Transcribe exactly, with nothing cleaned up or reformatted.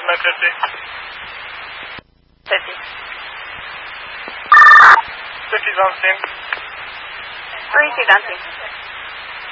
मैं fifty. fifty. fifty's on scene. Where is he dancing?